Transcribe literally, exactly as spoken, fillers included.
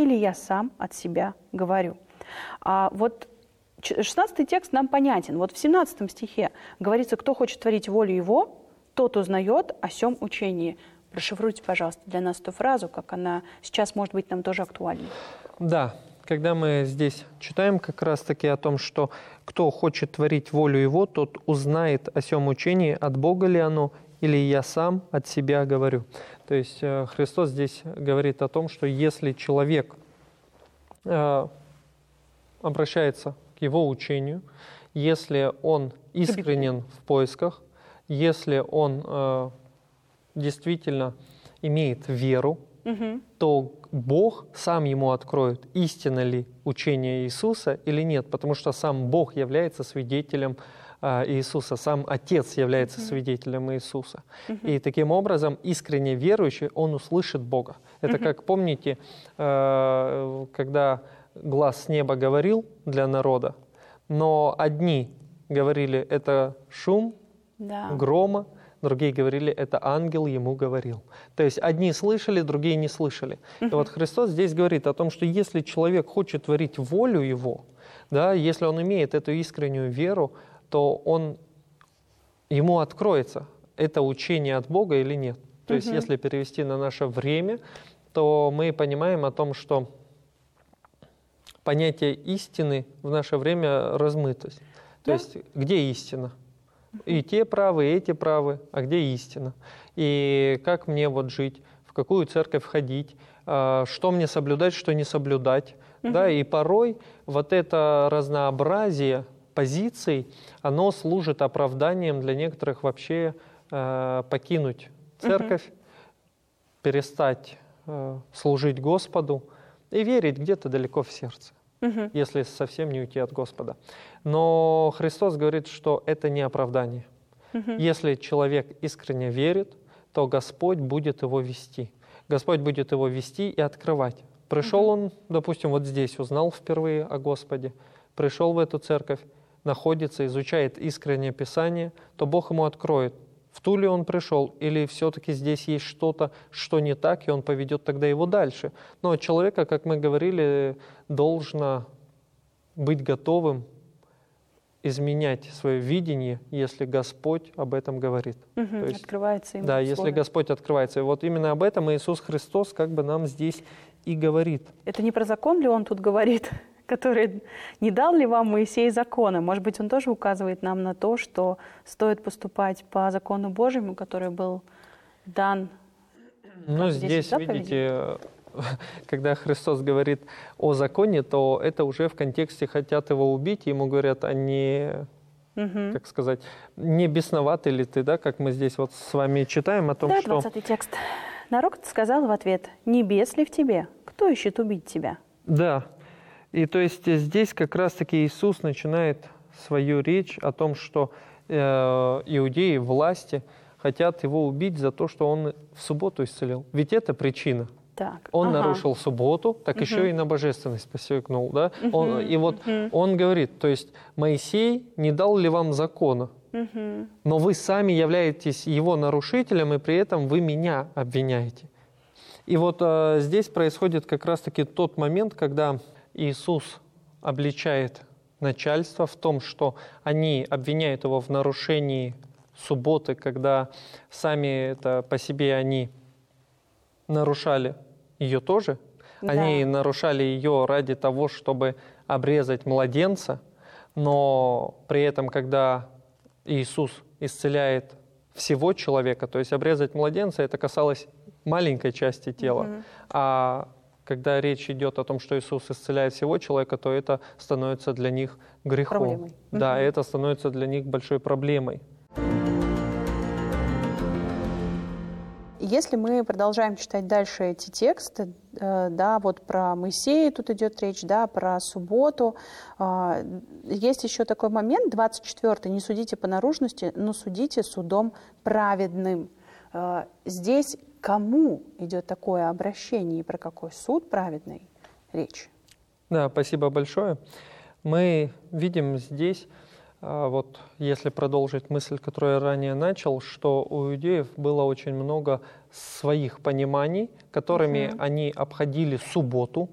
или я сам от себя говорю. А вот шестнадцатый текст нам понятен. Вот в семнадцатом стихе говорится, кто хочет творить волю его, тот узнает о сем учении. Расшифруйте, пожалуйста, для нас эту фразу, как она сейчас может быть нам тоже актуальна. Да, когда мы здесь читаем как раз-таки о том, что кто хочет творить волю его, тот узнает о сем учении, от Бога ли оно, или я сам от себя говорю. То есть Христос здесь говорит о том, что если человек э, обращается к его учению, если он искренен в поисках, если он э, действительно имеет веру, угу. то Бог сам ему откроет, истинно ли учение Иисуса или нет, потому что сам Бог является свидетелем э, Иисуса, сам Отец является угу. свидетелем Иисуса. Угу. И таким образом искренне верующий, он услышит Бога. Это угу. как, помните, э, когда глас с неба говорил для народа, но одни говорили, это шум да. грома, другие говорили, это ангел ему говорил. То есть одни слышали, другие не слышали. Uh-huh. И вот Христос здесь говорит о том, что если человек хочет творить волю его, да, если он имеет эту искреннюю веру, то он, ему откроется, это учение от Бога или нет. То uh-huh. есть если перевести на наше время, то мы понимаем о том, что понятие истины в наше время размытость. То yeah. есть где истина? И те правы, и эти правы, а где истина? И как мне вот жить, в какую церковь ходить, что мне соблюдать, что не соблюдать. Mm-hmm. Да? И порой вот это разнообразие позиций, оно служит оправданием для некоторых вообще э, покинуть церковь, mm-hmm. перестать э, служить Господу и верить где-то далеко в сердце. Угу. Если совсем не уйти от Господа. Но Христос говорит, что это не оправдание. Угу. Если человек искренне верит, то Господь будет его вести. Господь будет его вести и открывать. Пришел угу. он, допустим, вот здесь, узнал впервые о Господе, пришел в эту церковь, находится, изучает искреннее Писание, то Бог ему откроет, в ту ли он пришел, или все-таки здесь есть что-то, что не так, и он поведет тогда его дальше. Но человека, как мы говорили, должно быть готовым изменять свое видение, если Господь об этом говорит. Угу, То есть, открывается ему. Да, слово. если Господь открывается. И вот именно об этом Иисус Христос как бы нам здесь и говорит. Это не про закон ли он тут говорит? Который не дал ли вам Моисей закона? Может быть, он тоже указывает нам на то, что стоит поступать по закону Божьему, который был дан. Ну, здесь, видите, когда Христос говорит о законе, то это уже в контексте хотят его убить, ему говорят, они, угу. как сказать, не бесноваты ли ты, да, как мы здесь вот с вами читаем о том, да, что... двадцатый текст. Народ сказал в ответ, небес ли в тебе? Кто ищет убить тебя? Да. И то есть здесь как раз-таки Иисус начинает свою речь о том, что э, иудеи, власти хотят его убить за то, что он в субботу исцелил. Ведь это причина. Так, он ага. нарушил субботу, так угу. еще и на божественность посягнул. Да? Угу, он, и вот угу. он говорит, то есть Моисей не дал ли вам закона, угу. но вы сами являетесь его нарушителем, и при этом вы меня обвиняете. И вот э, здесь происходит как раз-таки тот момент, когда Иисус обличает начальство в том, что они обвиняют его в нарушении субботы, когда сами это по себе они нарушали ее тоже. Да. Они нарушали ее ради того, чтобы обрезать младенца, но при этом, когда Иисус исцеляет всего человека, то есть обрезать младенца, это касалось маленькой части тела, угу. а когда речь идет о том, что Иисус исцеляет всего человека, то это становится для них грехом. Проблемой. Да, угу. это становится для них большой проблемой. Если мы продолжаем читать дальше эти тексты, да, вот про Моисея тут идет речь, да, про субботу, есть еще такой момент, двадцать четвёртый, не судите по наружности, но судите судом праведным. Здесь кому идет такое обращение и про какой суд праведный речь? Да, спасибо большое. Мы видим здесь, вот если продолжить мысль, которую я ранее начал, что у иудеев было очень много своих пониманий, которыми uh-huh. они обходили субботу,